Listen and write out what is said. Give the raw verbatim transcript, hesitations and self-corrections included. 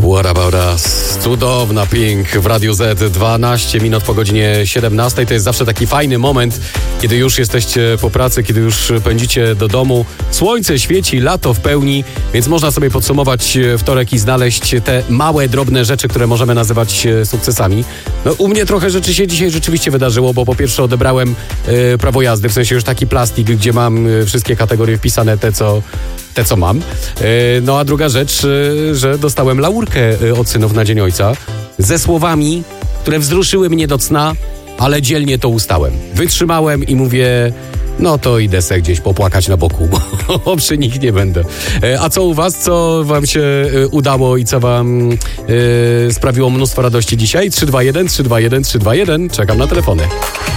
What about us? Cudowna Pink w Radiu Z, dwanaście minut po godzinie siedemnastej. To jest zawsze taki fajny moment, kiedy już jesteście po pracy, kiedy już pędzicie do domu. Słońce świeci, lato w pełni, więc można sobie podsumować wtorek i znaleźć te małe, drobne rzeczy, które możemy nazywać sukcesami. No, u mnie trochę rzeczy się dzisiaj rzeczywiście wydarzyło, bo po pierwsze odebrałem e, prawo jazdy, w sensie już taki plastik, gdzie mam e, wszystkie kategorie wpisane, te co... te co mam. No a druga rzecz, że dostałem laurkę od synów na Dzień Ojca ze słowami, które wzruszyły mnie do cna, ale dzielnie to ustałem. Wytrzymałem i mówię, no to idę se gdzieś popłakać na boku, bo przy nich nie będę. A co u was? Co wam się udało i co wam yy, sprawiło mnóstwo radości dzisiaj? trzy dwa jeden, trzy dwa jeden, trzy dwa jeden. Czekam na telefony.